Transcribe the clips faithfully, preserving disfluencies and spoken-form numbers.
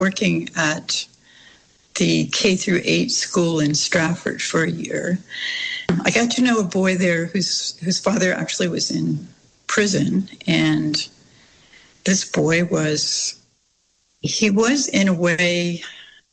working at the K through eight school in Stratford for a year. I got to know a boy there whose whose father actually was in prison, and this boy was, he was in a way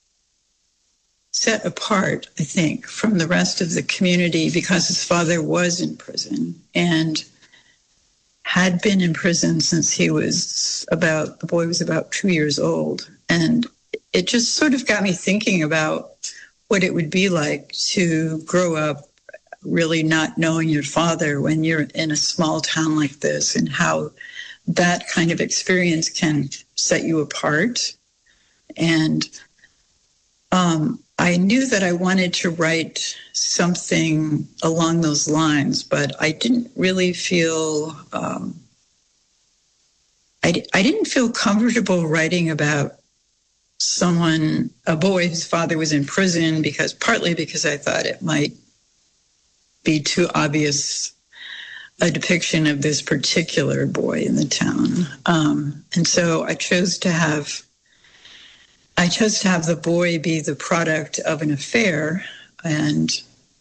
set apart, I think, from the rest of the community because his father was in prison and had been in prison since he was about, the boy was about two years old. And it just sort of got me thinking about what it would be like to grow up really not knowing your father when you're in a small town like this, and how that kind of experience can set you apart. And um, I knew that I wanted to write something along those lines, but I didn't really feel, um, I, I didn't feel comfortable writing about someone, a boy whose father was in prison, because partly because I thought it might be too obvious a depiction of this particular boy in the town. Um, and so I chose to have, I chose to have the boy be the product of an affair. And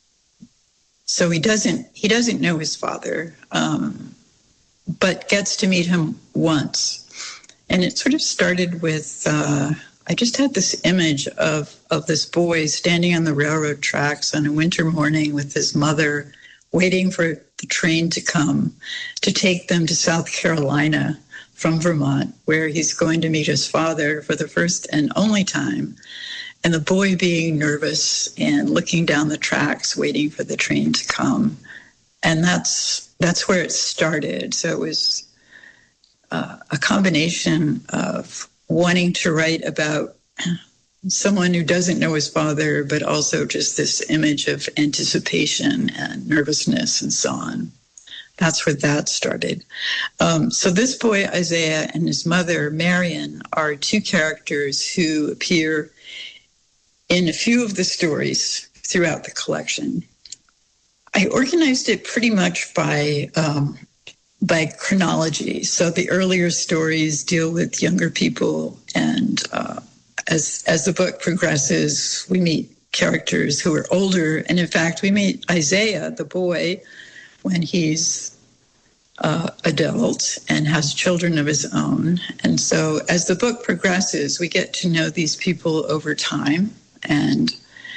so he doesn't, he doesn't know his father, um, but gets to meet him once. And it sort of started with, uh, I just had this image of, of this boy standing on the railroad tracks on a winter morning with his mother, waiting for the train to come to take them to South Carolina from Vermont, where he's going to meet his father for the first and only time. And the boy being nervous and looking down the tracks, waiting for the train to come. And that's that's where it started. So it was uh, a combination of wanting to write about someone who doesn't know his father, but also just this image of anticipation and nervousness and so on. That's where that started. Um, so this boy, Isaiah, and his mother, Marion, are two characters who appear in a few of the stories throughout the collection. I organized it pretty much by um, by chronology. So the earlier stories deal with younger people, and uh, as as the book progresses, we meet characters who are older. And in fact, we meet Isaiah, the boy, when he's uh, adult and has children of his own. And so as the book progresses, we get to know these people over time. And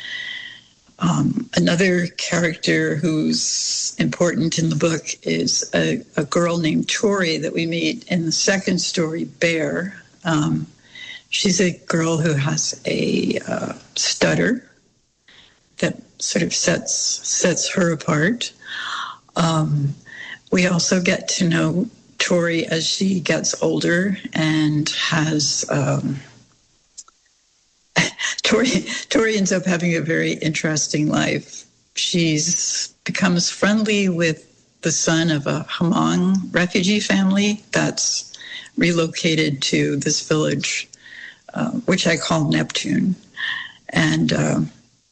um, another character who's important in the book is a, a girl named Tori that we meet in the second story, Bear. Um, she's a girl who has a uh, stutter that sort of sets sets her apart. Um, we also get to know Tori as she gets older and has... Um, Tori, Tori ends up having a very interesting life. She's becomes friendly with the son of a Hmong refugee family that's relocated to this village, uh, which I call Neptune. And uh,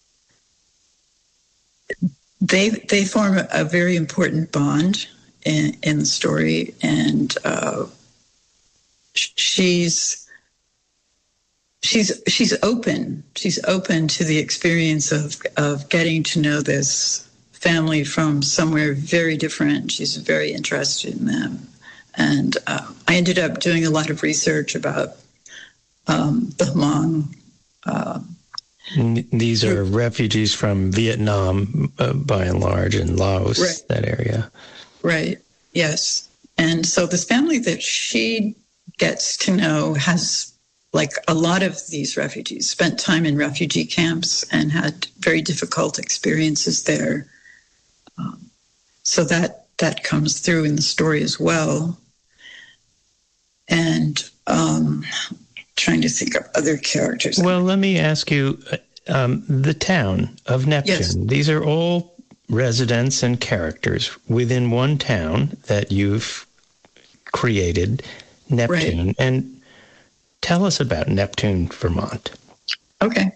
they they form a, a very important bond in, in the story. And uh, she's... She's she's open. She's open to the experience of, of getting to know this family from somewhere very different. She's very interested in them. And uh, I ended up doing a lot of research about um, the Hmong. Uh, These are group. refugees from Vietnam, uh, by and large, and Laos, right. That area. Right, yes. And so this family that she gets to know has... like a lot of these refugees, spent time in refugee camps and had very difficult experiences there. Um, so that that comes through in the story as well. And um, trying to think of other characters. Well, let me ask you, um, the town of Neptune. Yes. These are all residents and characters within one town that you've created, Neptune. Right. And tell us about Neptune, Vermont. Okay.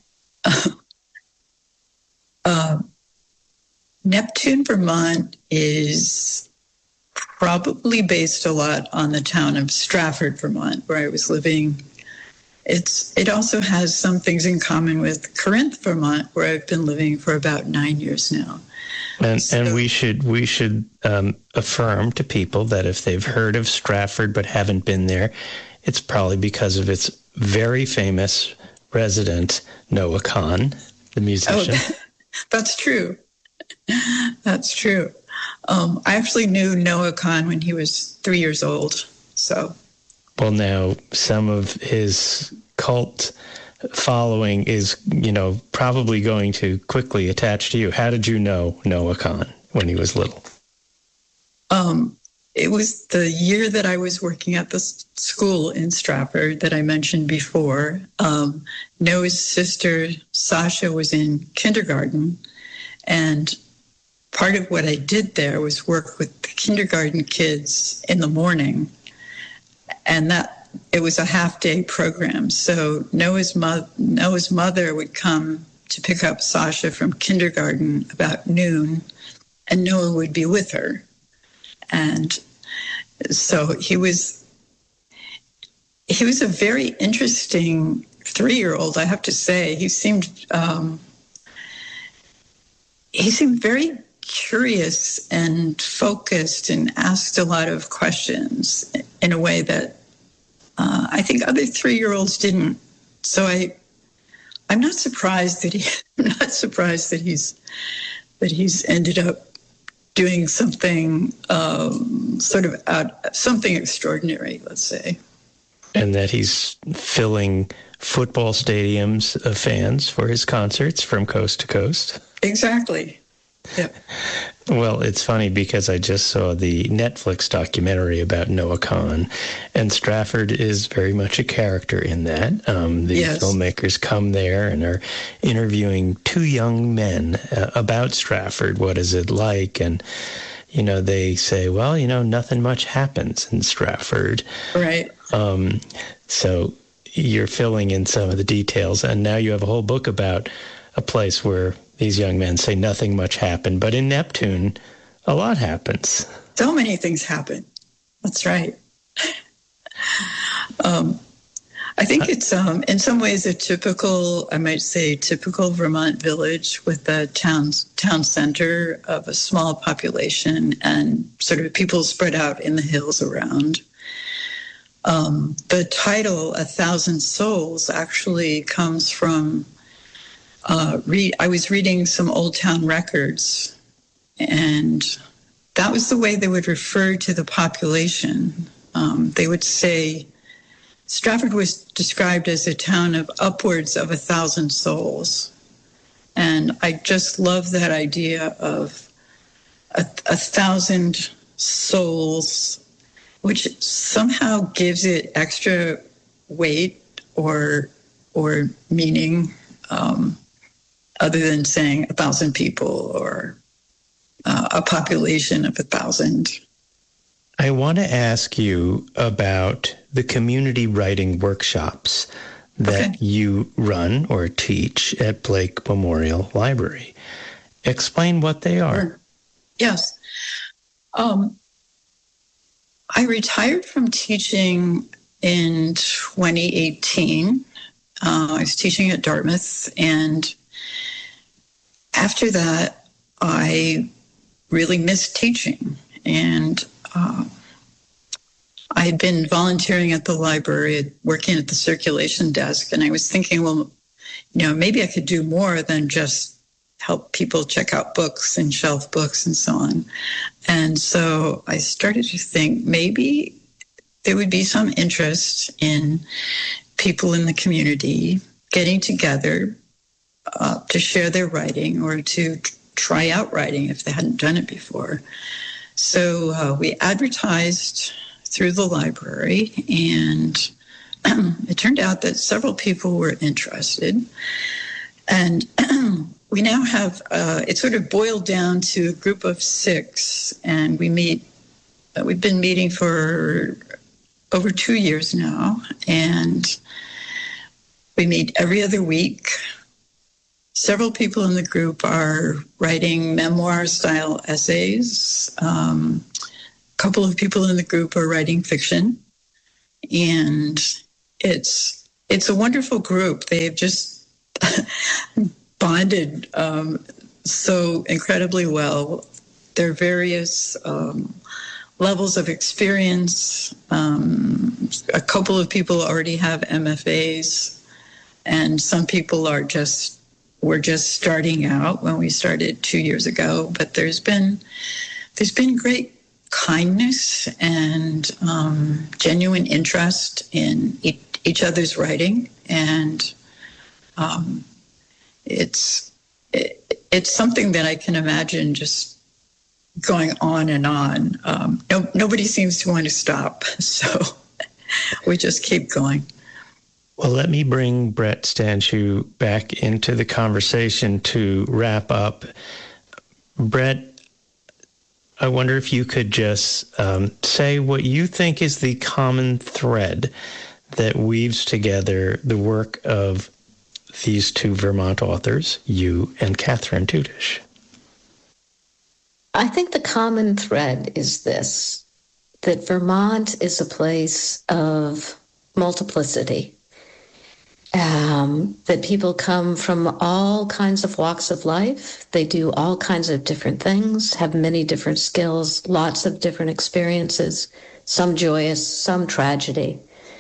uh, Neptune, Vermont is probably based a lot on the town of Stratford, Vermont, where I was living it's it also has some things in common with Corinth, Vermont, where I've been living for about nine years now. And so, and we should we should um, affirm to people that if they've heard of Stratford but haven't been there, it's probably because of its very famous resident, Noah Kahan, the musician. Oh, that's true. That's true. Um, I actually knew Noah Kahan when he was three years old. So, well, now some of his cult following is, you know, probably going to quickly attach to you. How did you know Noah Kahan when he was little? Um, it was the year that I was working at the school in Stratford that I mentioned before. Um, Noah's sister, Sasha, was in kindergarten, and part of what I did there was work with the kindergarten kids in the morning, and that it was a half-day program. So Noah's, mo- Noah's mother would come to pick up Sasha from kindergarten about noon, and Noah would be with her. And so he was he was a very interesting three-year-old, I have to say. He seemed um, he seemed very curious and focused and asked a lot of questions in a way that uh, I think other three-year-olds didn't. So I I'm not surprised that he I'm not surprised that he's that he's ended up doing something um, sort of out, something extraordinary, let's say. And that he's filling football stadiums of fans for his concerts from coast to coast. Exactly. Yeah. Well, it's funny because I just saw the Netflix documentary about Noah Kahan, and Stratford is very much a character in that. Um, the yes. filmmakers come there and are interviewing two young men uh, about Stratford. What is it like? And, you know, they say, well, you know, nothing much happens in Stratford. Right. Um, so you're filling in some of the details, and now you have a whole book about a place where these young men say nothing much happened, but in Neptune, a lot happens. So many things happen. That's right. um, I think it's um, in some ways a typical, I might say, typical Vermont village with the town, town center of a small population and sort of people spread out in the hills around. Um, the title, A Thousand Souls, actually comes from Uh, read, I was reading some Old Town records, and that was the way they would refer to the population. Um, they would say Stratford was described as a town of upwards of a thousand souls. And I just love that idea of a, a thousand souls, which somehow gives it extra weight or, or meaning. Um, other than saying a thousand people or uh, a population of a thousand. I want to ask you about the community writing workshops that okay. you run or teach at Blake Memorial Library. Explain what they are. Sure. Yes. Um, I retired from teaching in twenty eighteen. Uh, I was teaching at Dartmouth, and after that, I really missed teaching. And uh, I had been volunteering at the library, working at the circulation desk, and I was thinking, well, you know, maybe I could do more than just help people check out books and shelf books and so on. And so I started to think maybe there would be some interest in people in the community getting together uh, to share their writing or to t- try out writing if they hadn't done it before. So uh, we advertised through the library, and it turned out that several people were interested. And we now have, uh, it sort of boiled down to a group of six, and we meet, uh, we've been meeting for over two years now, and we meet every other week. Several people in the group are writing memoir-style essays. Um, a couple of people in the group are writing fiction, and it's it's a wonderful group. They've just bonded um, so incredibly well. There are various um, levels of experience. Um, a couple of people already have M F As, and some people are just, we're just starting out when we started two years ago. But there's been, there's been great kindness and um, genuine interest in each, each other's writing, and um, it's it, it's something that I can imagine just going on and on. Um, no, nobody seems to want to stop, so we just keep going. Well, let me bring Brett Stanciu back into the conversation to wrap up. Brett, I wonder if you could just um, say what you think is the common thread that weaves together the work of these two Vermont authors, you and Catherine Tudish. I think the common thread is this, that Vermont is a place of multiplicity, um, that people come from all kinds of walks of life. They do all kinds of different things, have many different skills, lots of different experiences, some joyous, some tragedy.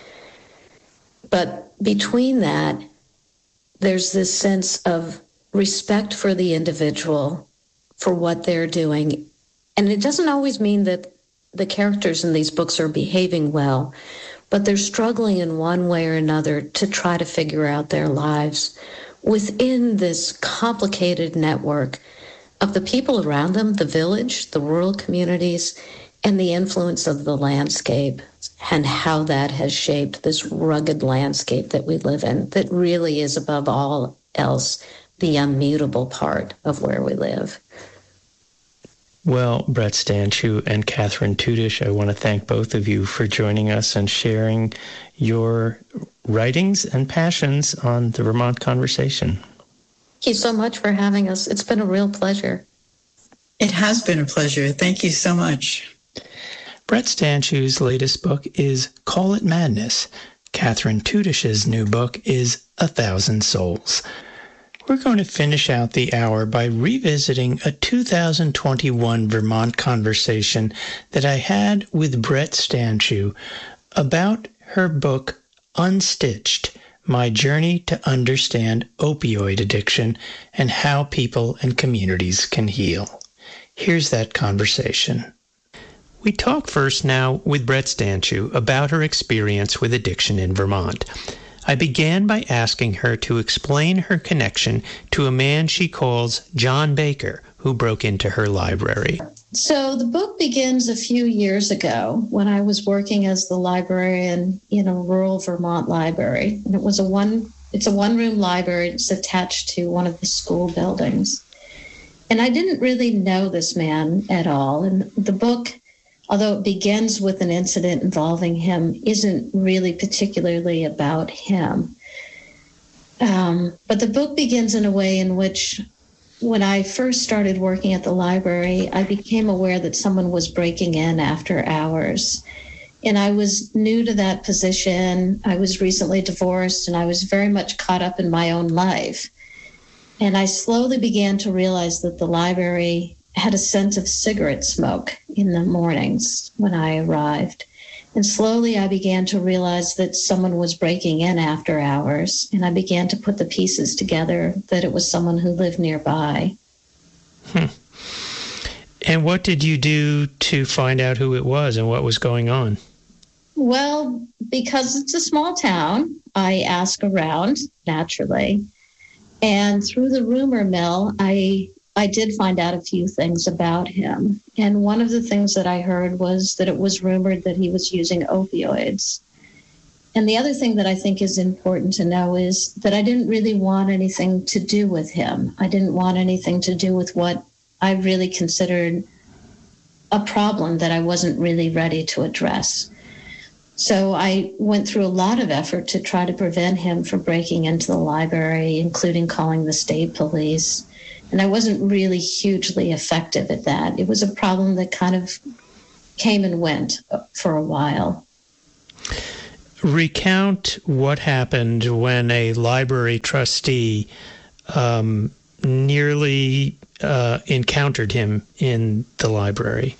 But between that, there's this sense of respect for the individual, for what they're doing. And it doesn't always mean that the characters in these books are behaving well, but they're struggling in one way or another to try to figure out their lives within this complicated network of the people around them, the village, the rural communities, and the influence of the landscape and how that has shaped this rugged landscape that we live in, that really is above all else the immutable part of where we live. Well, Brett Stanciu and Catherine Tudish, I want to thank both of you for joining us and sharing your writings and passions on the Vermont Conversation. Thank you so much for having us. It's been a real pleasure. It has been a pleasure. Thank you so much. Brett Stanciu's latest book is Call It Madness. Catherine Tudish's new book is A Thousand Souls. We're going to finish out the hour by revisiting a two thousand twenty-one Vermont conversation that I had with Brett Stanciu about her book, Unstitched, My Journey to Understand Opioid Addiction and How People and Communities Can Heal. Here's that conversation. We talk first now with Brett Stanciu about her experience with addiction in Vermont. I began by asking her to explain her connection to a man she calls John Baker, who broke into her library. So the book begins a few years ago when I was working as the librarian in a rural Vermont library. And it was a one, it's a one-room library. It's attached to one of the school buildings. And I didn't really know this man at all. And the book, although it begins with an incident involving him, isn't really particularly about him. Um, but the book begins in a way in which, when I first started working at the library, I became aware that someone was breaking in after hours. And I was new to that position. I was recently divorced, and I was very much caught up in my own life. And I slowly began to realize that the library had a scent of cigarette smoke in the mornings when I arrived. And slowly I began to realize that someone was breaking in after hours, and I began to put the pieces together that it was someone who lived nearby. Hmm. And what did you do to find out who it was and what was going on? Well, because it's a small town, I asked around, naturally. And through the rumor mill, I I did find out a few things about him. And one of the things that I heard was that it was rumored that he was using opioids. And the other thing that I think is important to know is that I didn't really want anything to do with him. I didn't want anything to do with what I really considered a problem that I wasn't really ready to address. So I went through a lot of effort to try to prevent him from breaking into the library, including calling the state police. And I wasn't really hugely effective at that. It was a problem that kind of came and went for a while. recount what happened when a library trustee um, nearly uh, encountered him in the library.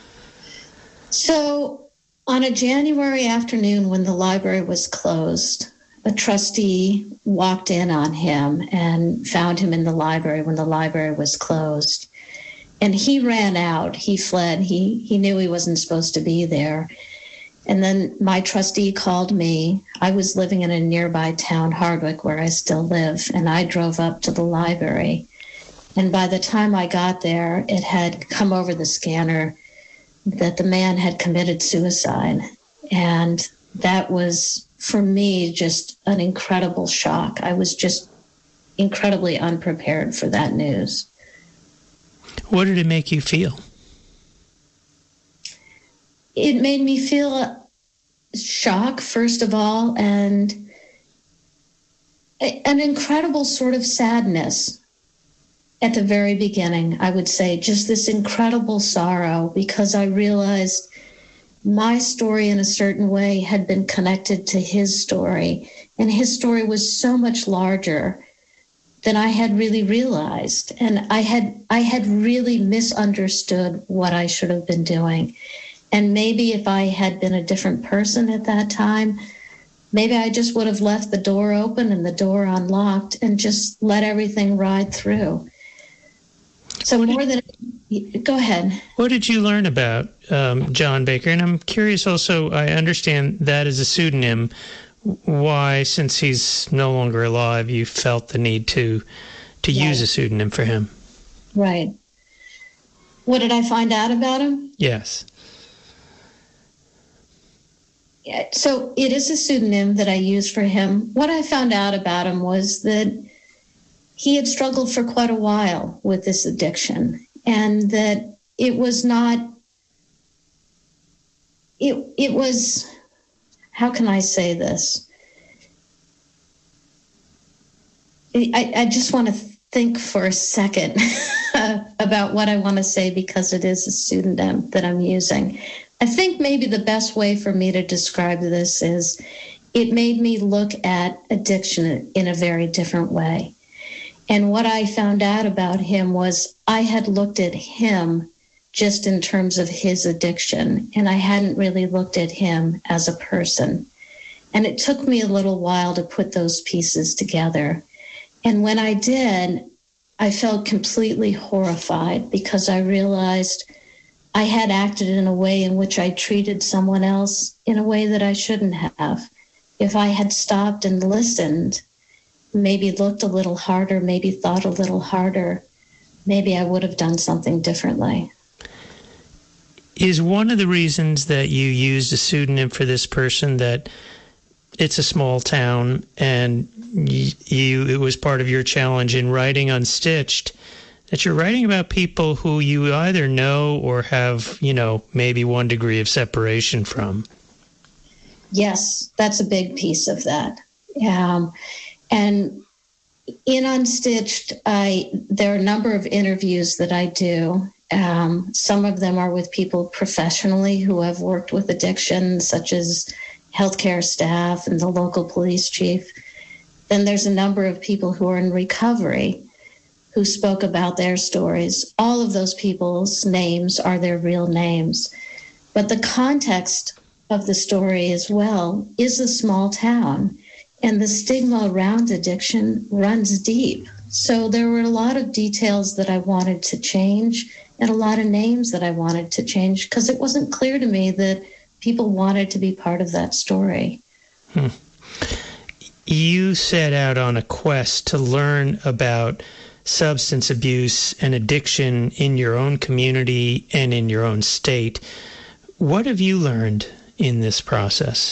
So on a January afternoon when the library was closed, a trustee walked in on him and found him in the library when the library was closed. And he ran out. He fled. He he knew he wasn't supposed to be there. And then my trustee called me. I was living in a nearby town, Hardwick, where I still live, and I drove up to the library. And by the time I got there, it had come over the scanner that the man had committed suicide. And that was, for me, just an incredible shock. I was just incredibly unprepared for that news. What did it make you feel? It made me feel shock, first of all, and an incredible sort of sadness at the very beginning, I would say, just this incredible sorrow, because I realized my story in a certain way had been connected to his story, and his story was so much larger than I had really realized. And I had I had really misunderstood what I should have been doing. And maybe if I had been a different person at that time, maybe I just would have left the door open and the door unlocked and just let everything ride through. So more than, go ahead. What did you learn about um, John Baker? And I'm curious also, I understand that is a pseudonym. Why, since he's no longer alive, you felt the need to to Right. use a pseudonym for him? Right. What did I find out about him? Yes. Yeah, so it is a pseudonym that I use for him. What I found out about him was that he had struggled for quite a while with this addiction, and that it was not, it, it was, how can I say this? I, I just want to think for a second about what I want to say, because it is a pseudonym that I'm using. I think maybe the best way for me to describe this is it made me look at addiction in a very different way. And what I found out about him was I had looked at him just in terms of his addiction, and I hadn't really looked at him as a person. And it took me a little while to put those pieces together. And when I did, I felt completely horrified, because I realized I had acted in a way in which I treated someone else in a way that I shouldn't have. If I had stopped and listened, maybe looked a little harder, maybe thought a little harder, maybe I would have done something differently. Is one of the reasons that you used a pseudonym for this person that it's a small town and you, you it was part of your challenge in writing Unstitched, that you're writing about people who you either know or have, you know, maybe one degree of separation from? Yes, that's a big piece of that. Um, and in Unstitched, I there are a number of interviews that I do. Um, some of them are with people professionally who have worked with addiction, such as healthcare staff and the local police chief. Then there's a number of people who are in recovery who spoke about their stories. All of those people's names are their real names. But the context of the story as well is a small town, and the stigma around addiction runs deep. So there were a lot of details that I wanted to change and a lot of names that I wanted to change, because it wasn't clear to me that people wanted to be part of that story. Hmm. You set out on a quest to learn about substance abuse and addiction in your own community and in your own state. What have you learned in this process?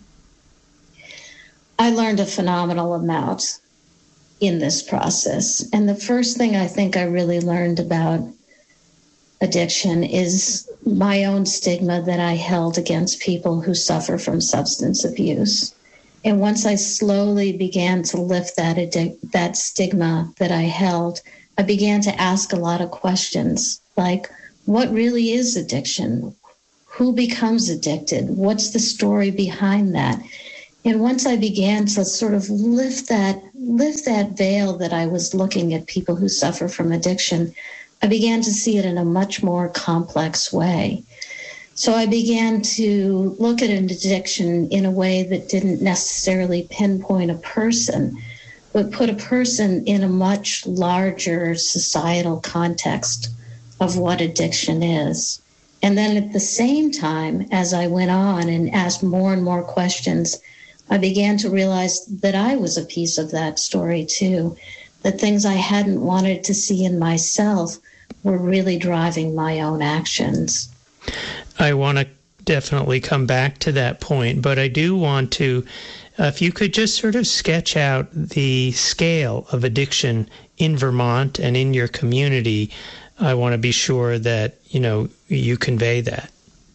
I learned a phenomenal amount in this process. And the first thing I think I really learned about addiction is my own stigma that I held against people who suffer from substance abuse. And once I slowly began to lift that addic- that stigma that I held, I began to ask a lot of questions, like, what really is addiction? Who becomes addicted? What's the story behind that? And once I began to sort of lift that, lift that veil that I was looking at people who suffer from addiction, I began to see it in a much more complex way. So I began to look at an addiction in a way that didn't necessarily pinpoint a person, but put a person in a much larger societal context of what addiction is. And then at the same time, as I went on and asked more and more questions, I began to realize that I was a piece of that story too, that things I hadn't wanted to see in myself were really driving my own actions. I want to definitely come back to that point, but I do want to, uh, if you could just sort of sketch out the scale of addiction in Vermont and in your community, I want to be sure that, you know, you convey that.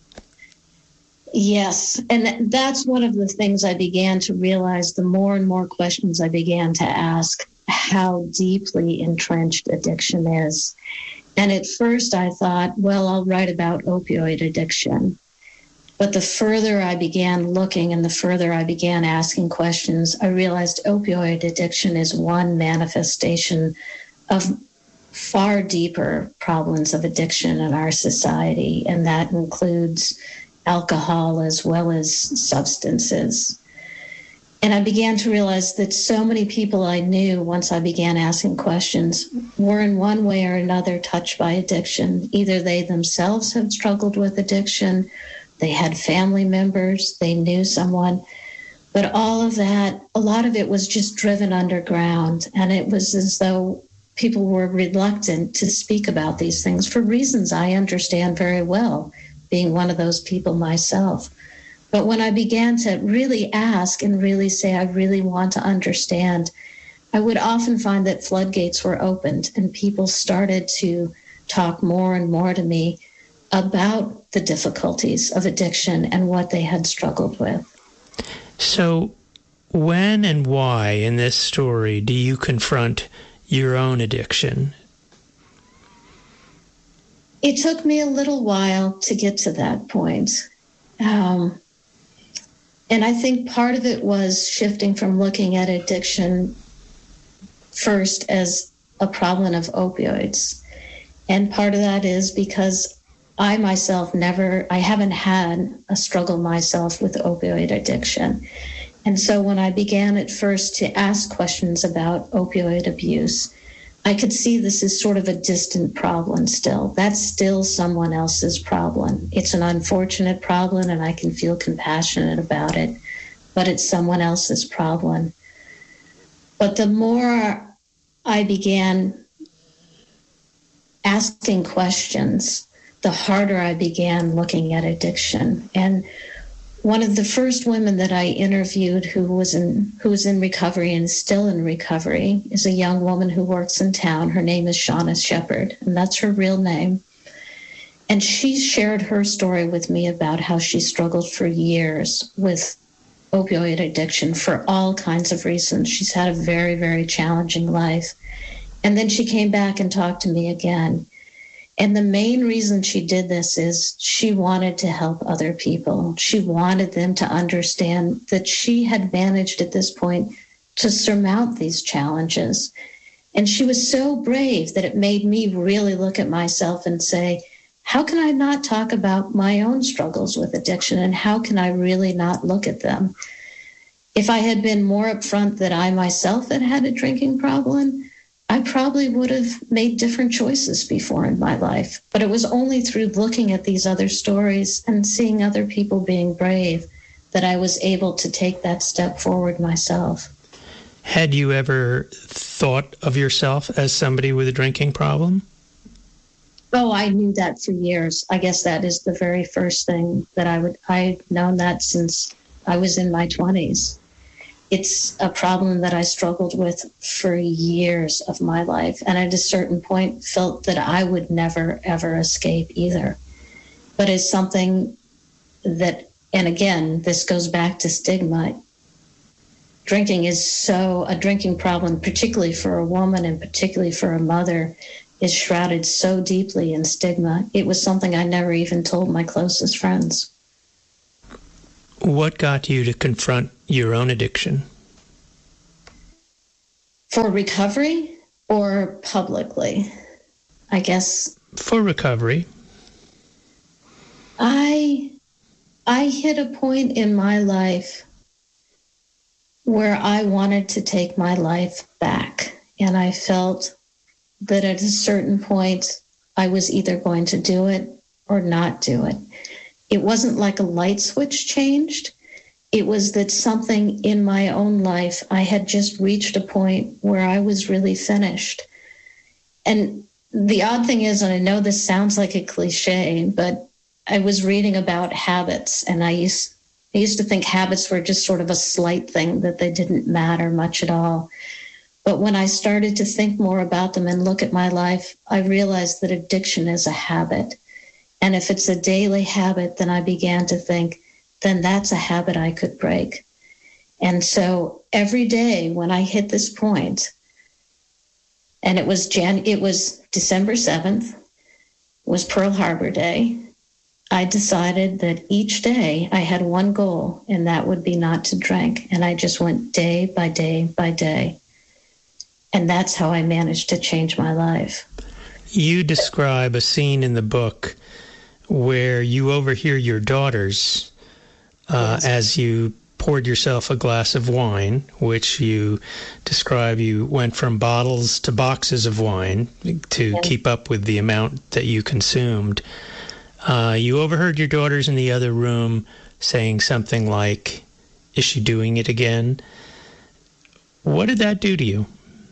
Yes, and that's one of the things I began to realize the more and more questions I began to ask, how deeply entrenched addiction is. And at first I thought, well, I'll write about opioid addiction. But the further I began looking and the further I began asking questions, I realized opioid addiction is one manifestation of far deeper problems of addiction in our society, and that includes alcohol as well as substances. And I began to realize that so many people I knew, once I began asking questions, were in one way or another touched by addiction. Either they themselves had struggled with addiction, they had family members, they knew someone. But all of that, a lot of it was just driven underground. And it was as though people were reluctant to speak about these things for reasons I understand very well, being one of those people myself. But when I began to really ask and really say, I really want to understand, I would often find that floodgates were opened and people started to talk more and more to me about the difficulties of addiction and what they had struggled with. So when and why in this story do you confront your own addiction? It took me a little while to get to that point. Um, and I think part of it was shifting from looking at addiction first as a problem of opioids. And part of that is because I myself never, I haven't had a struggle myself with opioid addiction. And so when I began at first to ask questions about opioid abuse, I could see this as sort of a distant problem still. That's still someone else's problem. It's an unfortunate problem and I can feel compassionate about it, but it's someone else's problem. But the more I began asking questions, the harder I began looking at addiction. And one of the first women that I interviewed who was in who was in recovery and still in recovery is a young woman who works in town. Her name is Shauna Shepard, and that's her real name. And she shared her story with me about how she struggled for years with opioid addiction for all kinds of reasons. She's had a very, very challenging life. And then she came back and talked to me again. And the main reason she did this is she wanted to help other people. She wanted them to understand that she had managed at this point to surmount these challenges. And she was so brave that it made me really look at myself and say, how can I not talk about my own struggles with addiction and how can I really not look at them? If I had been more upfront that I myself had had a drinking problem, I probably would have made different choices before in my life. But it was only through looking at these other stories and seeing other people being brave that I was able to take that step forward myself. Had you ever thought of yourself as somebody with a drinking problem? Oh, I knew that for years. I guess that is the very first thing that I would, I've known that since I was in my twenties. It's a problem that I struggled with for years of my life. And at a certain point felt that I would never, ever escape either. But it's something that, and again, this goes back to stigma. Drinking is so, a drinking problem, particularly for a woman and particularly for a mother, is shrouded so deeply in stigma. It was something I never even told my closest friends. What got you to confront your own addiction? For recovery or publicly? I guess. For recovery. I I hit a point in my life where I wanted to take my life back. And I felt that at a certain point, I was either going to do it or not do it. It wasn't like a light switch changed. It was that something in my own life, I had just reached a point where I was really finished. And the odd thing is, and I know this sounds like a cliche, but I was reading about habits, and I used, I used to think habits were just sort of a slight thing, that they didn't matter much at all. But when I started to think more about them and look at my life, I realized that addiction is a habit. And if it's a daily habit, then I began to think, then that's a habit I could break. And so every day when I hit this point, and it was Jan, it was December seventh, was Pearl Harbor Day, I decided that each day I had one goal, and that would be not to drink. And I just went day by day by day. And that's how I managed to change my life. You describe a scene in the book where you overhear your daughters uh, yes. as you poured yourself a glass of wine, which you describe you went from bottles to boxes of wine to yes. keep up with the amount that you consumed. Uh, you overheard your daughters in the other room saying something like, "Is she doing it again?" What did that do to you?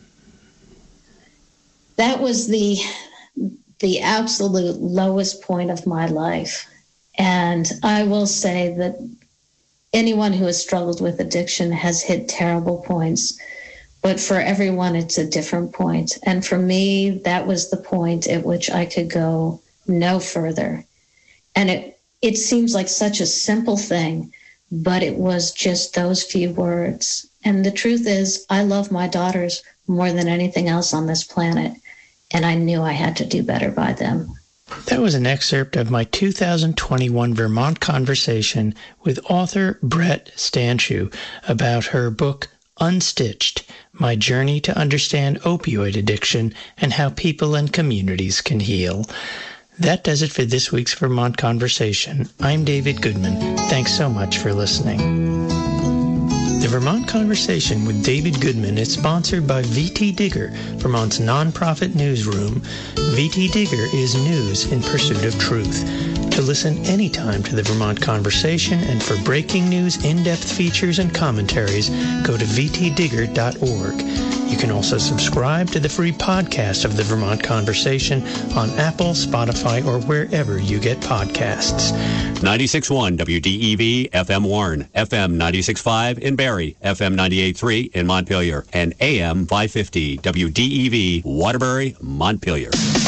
That was the the absolute lowest point of my life. And I will say that anyone who has struggled with addiction has hit terrible points. But for everyone, it's a different point. And for me, that was the point at which I could go no further. And it, it seems like such a simple thing, but it was just those few words. And the truth is, I love my daughters more than anything else on this planet. And I knew I had to do better by them. That was an excerpt of my two thousand twenty-one Vermont conversation with author Brett Stanshew about her book, Unstitched, My Journey to Understand Opioid Addiction and How People and Communities Can Heal. That does it for this week's Vermont Conversation. I'm David Goodman. Thanks so much for listening. The Vermont Conversation with David Goodman is sponsored by V T Digger, Vermont's nonprofit newsroom. V T Digger is news in pursuit of truth. To listen anytime to the Vermont Conversation and for breaking news, in-depth features, and commentaries, go to v t digger dot org. You can also subscribe to the free podcast of the Vermont Conversation on Apple, Spotify, or wherever you get podcasts. ninety-six point one W D E V F M Warren, F M ninety-six point five in Barrie, F M ninety-eight point three in Montpelier, and A M five fifty W D E V Waterbury, Montpelier.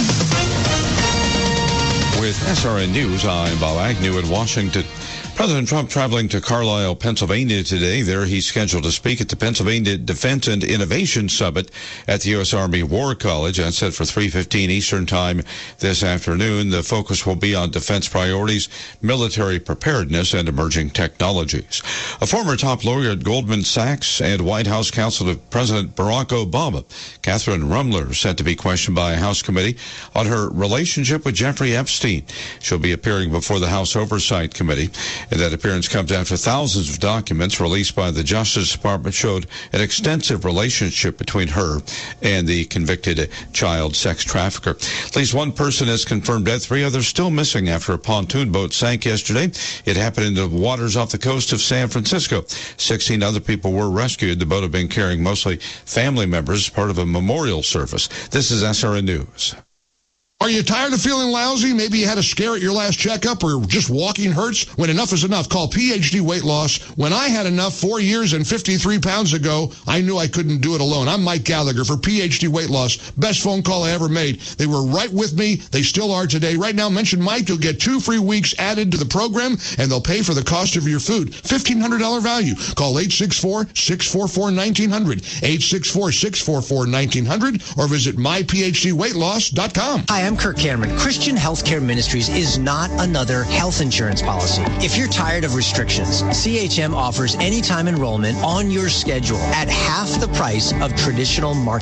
With S R N News, I'm Bob Agnew in Washington. President Trump traveling to Carlisle, Pennsylvania today. There he's scheduled to speak at the Pennsylvania Defense and Innovation Summit at the U S Army War College. That's set for three fifteen Eastern Time this afternoon. The focus will be on defense priorities, military preparedness, and emerging technologies. A former top lawyer at Goldman Sachs and White House counsel to President Barack Obama, Catherine Rumler, set to be questioned by a House committee on her relationship with Jeffrey Epstein. She'll be appearing before the House Oversight Committee. And that appearance comes after thousands of documents released by the Justice Department showed an extensive relationship between her and the convicted child sex trafficker. At least one person has confirmed dead. Three others still missing after a pontoon boat sank yesterday. It happened in the waters off the coast of San Francisco. Sixteen other people were rescued. The boat had been carrying mostly family members as part of a memorial service. This is S R N News. Are you tired of feeling lousy? Maybe you had a scare at your last checkup or just walking hurts? When enough is enough, call P H D Weight Loss. When I had enough four years and fifty-three pounds ago, I knew I couldn't do it alone. I'm Mike Gallagher for P H D Weight Loss. Best phone call I ever made. They were right with me. They still are today. Right now, mention Mike. You'll get two free weeks added to the program, and they'll pay for the cost of your food. fifteen hundred dollars value. Call eight six four, six four four, one nine zero zero, eight six four, six four four, one nine zero zero, or visit my p h d weight loss dot com. Hi, I'm I'm Kirk Cameron. Christian Healthcare Ministries is not another health insurance policy. If you're tired of restrictions, C H M offers anytime enrollment on your schedule at half the price of traditional market